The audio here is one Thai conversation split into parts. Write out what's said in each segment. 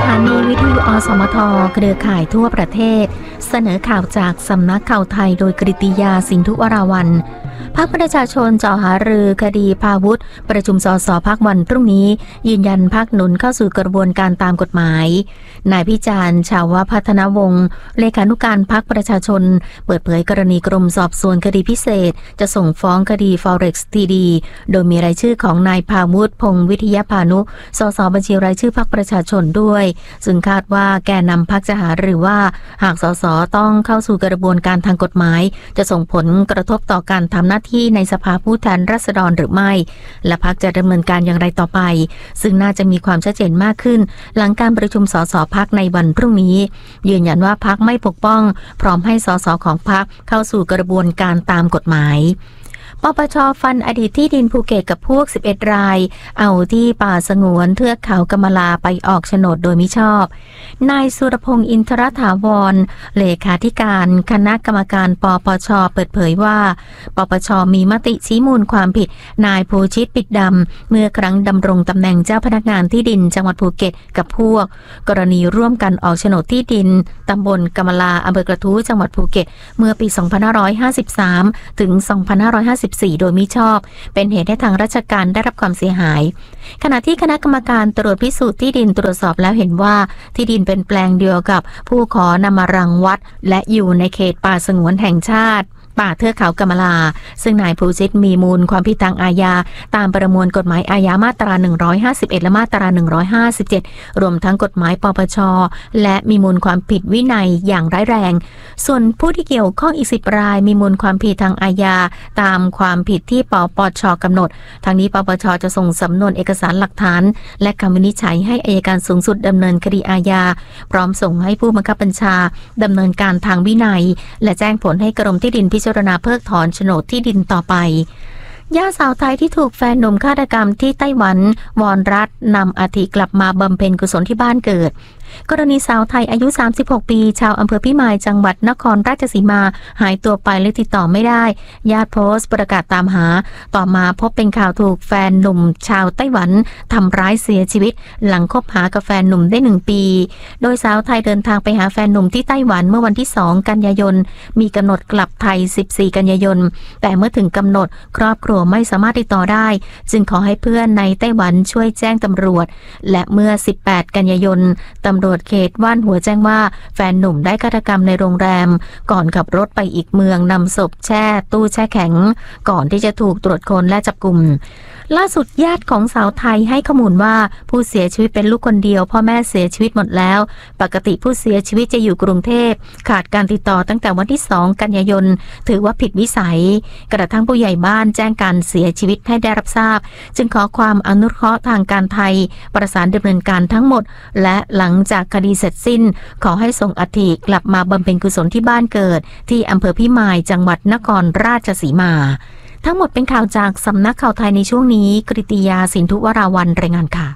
ถานีวิทยุอสมทเครือข่ายทั่วประเทศเสนอข่าวจากสำนักข่าวไทยโดยกฤติยาสินธุวราวัลย์พรรคประชาชนจ่อหารือคดีพาวุธประชุมสสพรรควันพรุ่งนี้ยืนยันพรรคหนุนเข้าสู่กระบวนการตามกฎหมายนายพิจารณ์ชาวพัฒนวงศ์เลขานุการพรรคประชาชนเปิดเผยกรณีกรมสอบสวนคดีพิเศษจะส่งฟ้องคดี Forex TD โดยมีรายชื่อของนายพาวุธพงษ์วิทยาพานุสสบัญชีรายชื่อพรรคประชาชนด้วยซึ่งคาดว่าแกนนำพรรคจะหารือว่าหากสสต้องเข้าสู่กระบวนการทางกฎหมายจะส่งผลกระทบต่อการทำหน้าที่ในสภาผู้แทนราษฎรหรือไม่และพรรคจะดำเนินการอย่างไรต่อไปซึ่งน่าจะมีความชัดเจนมากขึ้นหลังการประชุมสสพรรคในวันพรุ่งนี้ยืนยันว่าพรรคไม่ปกป้องพร้อมให้สสของพรรคเข้าสู่กระบวนการตามกฎหมายปปช.ฟันอดีตที่ดินภูเก็ตกับพวก11รายเอาที่ป่าสงวนเทือกเขากำมะลาไปออกโฉนดโดยมิชอบนายสุรพงษ์อินทรถาวรเลขาธิการคณะกรรมการปปช.เปิดเผยว่าปปช.มีมติชี้มูลความผิดนายภูชิตปิดดำเมื่อครั้งดำรงตำแหน่งเจ้าพนักงานที่ดินจังหวัดภูเก็ตกับพวกกรณีร่วมกันออกโฉนดที่ดินตำบลกำมะลาอำเภอกระทู้จังหวัดภูเก็ตเมื่อปี 2553 ถึง 2554 โดยมิชอบเป็นเหตุให้ทางราชการได้รับความเสียหายขณะที่คณะกรรมการตรวจพิสูจน์ที่ดินตรวจสอบแล้วเห็นว่าที่ดินเป็นแปลงเดียวกับผู้ขอนำมารังวัดและอยู่ในเขตป่าสงวนแห่งชาติป่าเทือกเขากำมะลาซึ่งนายภูชิตมีมูลความผิดทางอาญาตามประมวลกฎหมายอาญามาตรา151และมาตรา157รวมทั้งกฎหมายปปช.และมีมูลความผิดวินัยอย่างร้ายแรงส่วนผู้ที่เกี่ยวข้องอีก10รายมีมูลความผิดทางอาญาตามความผิดที่ปปช.กำหนดทางนี้ปปช.จะส่งสำนวนเอกสารหลักฐานและคำวินิจฉัยให้อัยการสูงสุดดำเนินคดีอาญาพร้อมส่งให้ผู้บังคับบัญชาดำเนินการทางวินัยและแจ้งผลให้กรมที่ดินพิจารณาเพิกถอนโฉนดที่ดินต่อไปย่าสาวไทยที่ถูกแฟนหนุ่มฆาตกรรมที่ไต้หวันวอนรัฐนำอัฐิกลับมาบำเพ็ญกุศลที่บ้านเกิดกรณีสาวไทยอายุ36ปีชาวอำเภอพิมายจังหวัดนครราชสีมาหายตัวไปและติดต่อไม่ได้ญาติโพสต์ประกาศตามหาต่อมาพบเป็นข่าวถูกแฟนหนุ่มชาวไต้หวันทำร้ายเสียชีวิตหลังคบหากับแฟนหนุ่มได้1ปีโดยสาวไทยเดินทางไปหาแฟนหนุ่มที่ไต้หวันเมื่อวันที่2กันยายนมีกำหนดกลับไทย14กันยายนแต่เมื่อถึงกำหนดครอบครัวไม่สามารถติดต่อได้จึงขอให้เพื่อนในไต้หวันช่วยแจ้งตำรวจและเมื่อ18กันยายนตำรวจเขตว่านหัวแจ้งว่าแฟนหนุ่มได้ฆาตกรรมในโรงแรมก่อนขับรถไปอีกเมืองนำศพแช่ตู้แช่แข็งก่อนที่จะถูกตรวจค้นและจับกุมล่าสุดญาติของสาวไทยให้ข้อมูลว่าผู้เสียชีวิตเป็นลูกคนเดียวพ่อแม่เสียชีวิตหมดแล้วปกติผู้เสียชีวิตจะอยู่กรุงเทพขาดการติดต่อตั้งแต่วันที่2กันยายนถือว่าผิดวิสัยกระทั่งผู้ใหญ่บ้านแจ้งการเสียชีวิตให้ได้รับทราบจึงขอความอนุเคราะห์ทางการไทยประสานดำเนินการทั้งหมดและหลังจากคดีเสร็จสิ้นขอให้ส่งอัฐิกลับมาบำเพ็ญกุศลที่บ้านเกิดที่อำเภอพิมายจังหวัดนครราชสีมาทั้งหมดเป็นข่าวจากสำนักข่าวไทยในช่วงนี้กฤติยาสินธุวราวัลย์รายงานค่ะ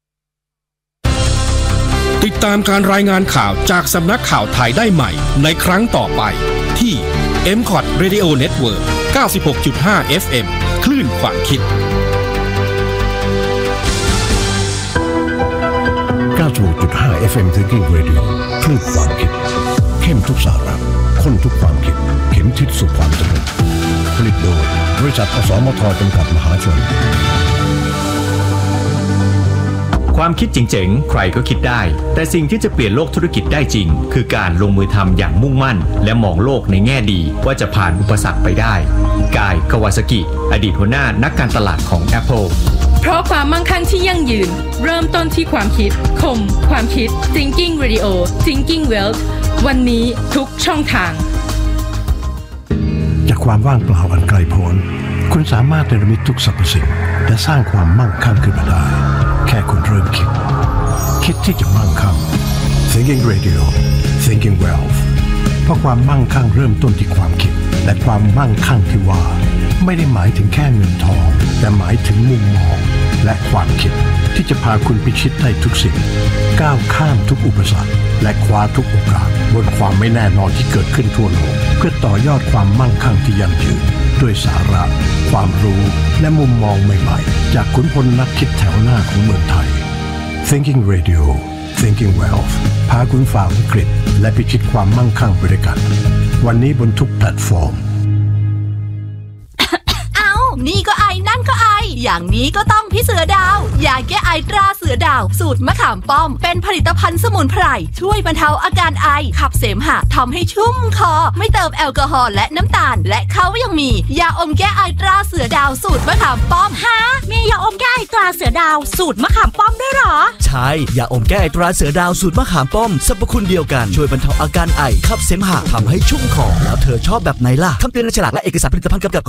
ติดตามการรายงานข่าวจากสำนักข่าวไทยได้ใหม่ในครั้งต่อไปที่ MCOT Radio Network 96.5 FM คลื่นความคิด 96.5 FM Thinking Radio คลื่นความคิดเข้มทุกสาระข้นทุกความคิดเข็มทิศสู่ความเจริญผลิตโดยบริษัทอสมทจำกัดมหาชนความคิดเจ๋งๆใครก็คิดได้แต่สิ่งที่จะเปลี่ยนโลกธุรกิจได้จริงคือการลงมือทำอย่างมุ่งมั่นและมองโลกในแง่ดีว่าจะผ่านอุปสรรคไปได้กาย คาวาซากิอดีตหัวหน้านักการตลาดของ Apple เพราะความมั่งคั่งที่ยั่งยืนเริ่มต้นที่ความคิดคมความคิด Thinking Radio Thinking Wealth วันนี้ทุกช่องทางจากความว่างเปล่าอันไกลโพ้นคุณสามารถเนรมิตทุกสรรพสิ่งและสร้างความมั่งคั่งขึ้นมาได้แค่คุณเริ่มคิดที่จะมั่งคั่ง Thinking Radio Thinking Wealth เพราะความมั่งคั่งเริ่มต้นที่ความคิดและความมั่งคั่งที่ว่าไม่ได้หมายถึงแค่เงินทองแต่หมายถึงมุมมองและความคิดที่จะพาคุณพิชิตได้ทุกสิ่งก้าวข้ามทุกอุปสรรคและคว้าทุกโอกาสบนความไม่แน่นอนที่เกิดขึ้นทั่วโลกเพื่อต่อยอดความมั่งคั่งที่ยั่งยืนด้วยสาระความรู้และมุมมองใหม่ๆจากขุนพลนักคิดแถวหน้าของเมืองไทย Thinking Radio Thinking Wealth พาคุณฝ่าวิกฤตและพิชิตความมั่งคั่งไปด้วยกันวันนี้บนทุกแพลตฟอร์มนี่ก็ไอนั่นก็ไออย่างนี้ก็ต้องพี่เสือดาวยาแก้ไอตราเสือดาวสูตรมะขามป้อมเป็นผลิตภัณฑ์สมุนไพรช่วยบรรเทาอาการไอขับเสมหะทำให้ชุ่มคอไม่เติมแอลกอฮอล์และน้ำตาลและเขายังมียาอมแก้ไอตราเสือดาวสูตรมะขามป้อมฮะมียาอมแก้ไอตราเสือดาวสูตรมะขามป้อมด้วยหรอใช่ยาอมแก้ไอตราเสือดาวสูตรมะขามป้อมสรรพคุณเดียวกันช่วยบรรเทาอาการไอขับเสมหะทำให้ชุ่มคอแล้วเธอชอบแบบไหนล่ะคำเตือนในฉลากและเอกสารผลิตภัณฑ์กำกับ